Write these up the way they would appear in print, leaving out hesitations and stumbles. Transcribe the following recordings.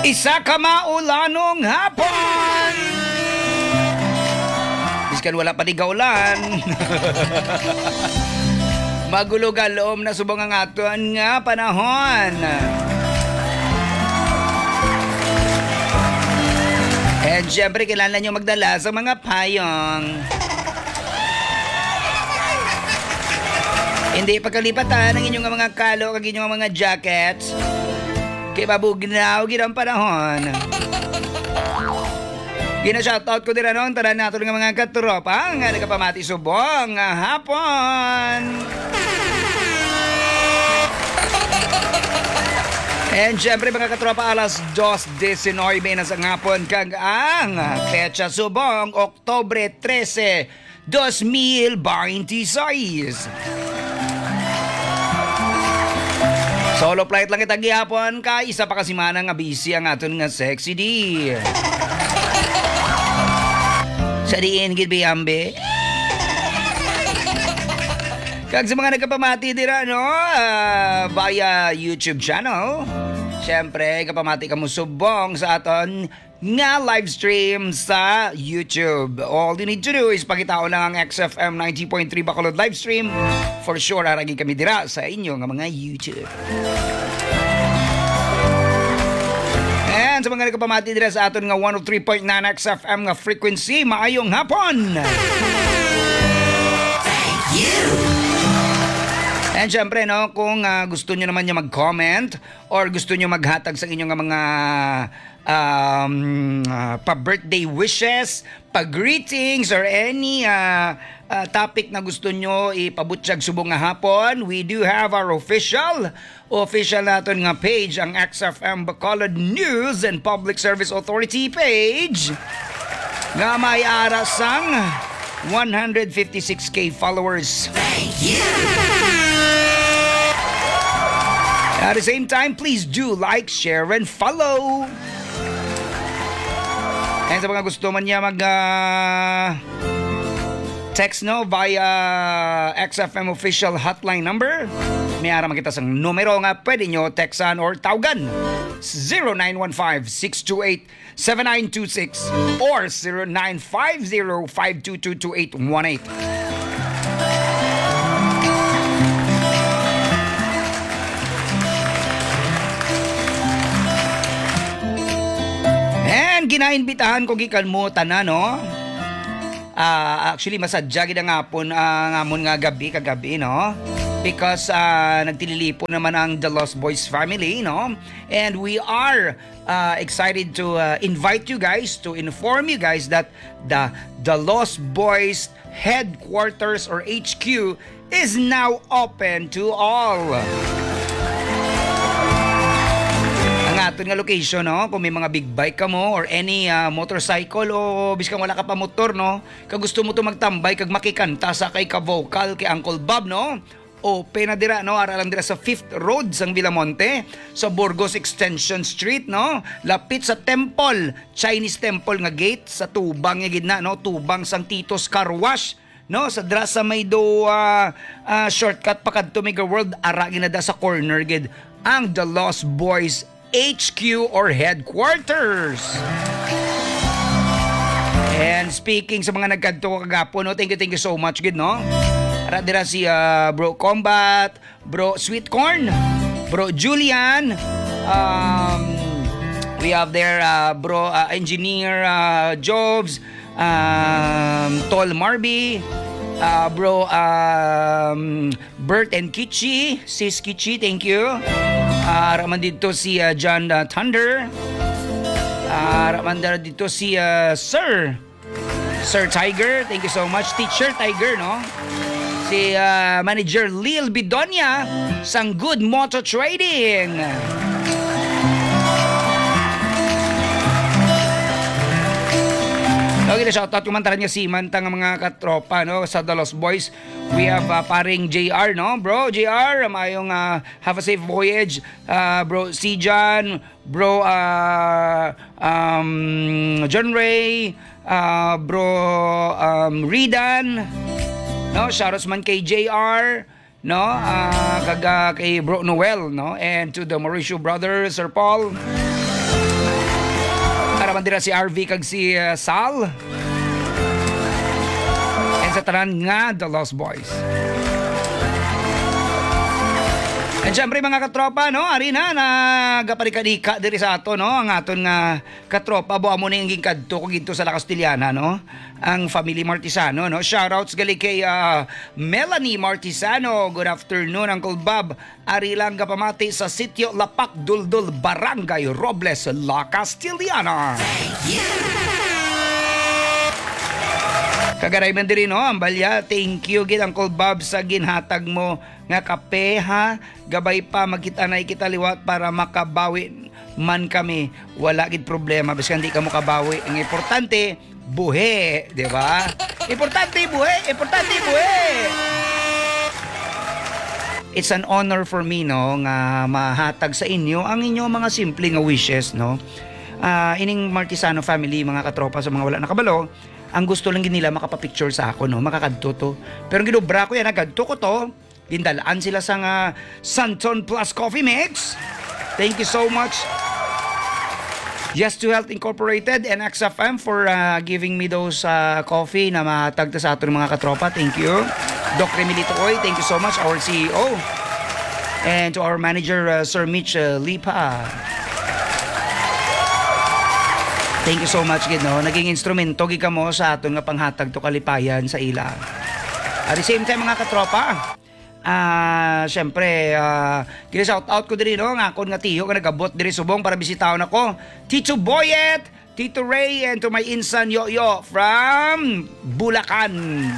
Isa ka maulanong hapon. Biskan wala pa ulan. Magulog alom na subong ang aton nga panahon. And syempre, kailangan nyo magdala sa mga payong. Hindi pagkalipatan ang inyong mga kalo kag inyong mga jackets. Kay babugnaw ginang panahon. Gina-shoutout ko din anong tara nato ng mga katropa nga nagapamati subong hapon. And syempre mga katropa, alas 2:19 na sa hapon kag ang petsa subong Oktobre 13, 2026. Solo flight lang kita gihapon ka isa pa kasi manang nga busy ang aton nga sexy D. Sa diin gid biyambe. Kag sa mga nagkapamati dira no via YouTube channel. Syempre kapamati kamo subong sa aton nga live stream sa YouTube. All you need to do is pakitao lang ang XFM 90.3 Bacolod live stream. For sure, aragi kami dira sa inyo nga mga YouTube. And sa mga nagkapamati dira sa aton nga 103.9 XFM nga frequency, maayong hapon! Thank you! And syempre, no, kung gusto nyo naman niya mag-comment or gusto nyo maghatag sa inyong mga pa-birthday wishes, pa-greetings, or any topic na gusto nyo ipabutyag subong nga hapon, we do have our official naton nga page, ang XFM Bacolod News and Public Service Authority page nga may arasang 156k followers. Thank you! At the same time, please do like, share, and follow. And sa mga gusto man niya text no via XFM official hotline number, may ara makita sang numero nga pwede nyo textan or tawagan 0915-628-7926 or 0950-522-2818. Ginaimbitahan ko gikan mo tanan no. Actually masadya gid ang hapon ngamon nga kagabi no. Because nagtililipo naman ang The Lost Boys family no. And we are excited to invite you guys, to inform you guys that the Lost Boys headquarters or HQ is now open to all. Aton nga location no, kung may mga big bike ka mo or any motorcycle o biskang wala ka pa motor no, kag gusto mo to magtambay kag makikanta sa kay ka vocal kay Uncle Bob no, o pena dira no, ara lang dira sa 5th Road sang Villamonte sa Burgos Extension Street no, lapit sa temple, Chinese temple nga gate sa tubang nga gidna no, tubang sang Tito's Car Wash no, sa dra sa may do shortcut pa kadto Mega World, ara ginada sa corner gid ang The Lost Boys HQ or headquarters. And speaking sa mga nagkadto kagapon, no, thank you so much gid no. Ara dira si Bro Combat, Bro Sweet Corn, Bro Julian, we have there Bro Engineer Jobs, Tol Marby, Bro Bert and Kichi, Sis Kichi, thank you. Raman dito si John Thunder. Raman dito si Sir Tiger, thank you so much. Teacher Tiger no. Si Manager Lil Bidonia sang Good Moto Trading. Okay, shoutout kumantaran niya si Mantang mga katropa no sa The Lost Boys. We have paring JR no, bro JR, mayong have a safe voyage, bro Sijan, bro John Ray, bro Ridan no, shoutout man kay JR no, kay bro Noel no, and to the Mauricio brothers, Sir Paul. naman dira si RV kag si Sal. And sa tanan nga, The Lost Boys. And syempre mga katropa, no, ari na nagaparikadika diri sa ato, no, ang aton nga katropa buha mo ning kadto ko ginto sa La Castellana, no, ang family Martisano, no. Shoutouts gali kay Melanie Martisano. Good afternoon Uncle Bob. Ari lang gapamati sa sitio Lapak Duldul, Barangay Robles, La Castellana. Kagaray man diri, no, Ambalya. Thank you gid Uncle Bob sa ginhatag mo nga kape, ha. Gabay pa magkita na kita liwat para makabawi man kami. Wala gid problema basta hindi ka mo kabawi. Ang importante buhe, di ba? Importante buhe, importante buhe. It's an honor for me, no, nga mahatag sa inyo ang inyong mga simple nga wishes, no. Ining Martisano family, mga katropa, sa mga wala nakabalo, ang gusto lang nila makapapicture sa ako, no, makakadto to. Pero ginubra ko yan, nagkadto ko to. Dindalaan sila sa Santon Plus Coffee Mix. Thank you so much. Yes to Health Incorporated and XFM for giving me those coffee na mahatag sa ato ng mga katropa. Thank you. Doc Remilito Oy, thank you so much, our CEO. And to our manager, Sir Mitch Lipa. Thank you so much, gid, no. Naging instrumento gid kamo sa aton nga panghatag to kalipayan sa ila. At the same time mga katropa, syempre, shout out ko diri, no, nga akon nga tiyo nga nagabot diri subong para bisitahon ako. Tito Boyet, Tito Ray, and to my insan Yo-Yo from Bulacan.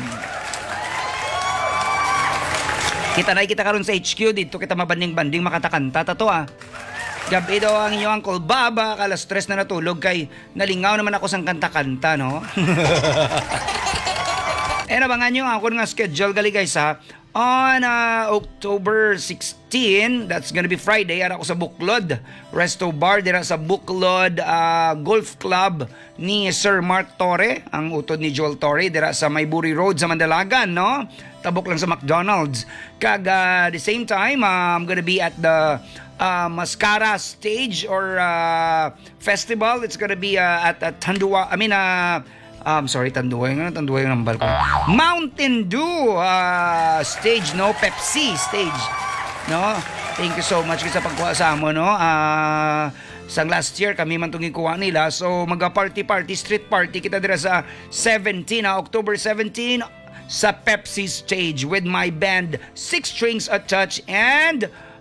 Kita karon sa HQ dito, kita mabanding-banding makatakanta tato, Gabi daw ang inyong Uncle Bob, kalas stress na natulog kay nalingaw naman ako sang kanta-kanta, no? Nabangan nyo ako nga schedule gali guys, ha? On October 16, that's gonna be Friday, ara ako sa Buklod Resto Bar, dira sa Buklod Golf Club ni Sir Mark Torre, ang utod ni Joel Torre, dira sa Mayburi Road sa Mandalagan, no? Tabok lang sa McDonald's. Kag the same time, I'm gonna be at the Mascara stage or festival. It's gonna be at Tandua. Tandua yung nambal ko. Mountain Dew stage, no? Pepsi stage, no? Thank you so much sa pagkuha sa amo, no? Sang last year kami man itong ikuha nila. So mag-party, street party kita dira sa 17, October 17 sa Pepsi stage with my band Six Strings Attached and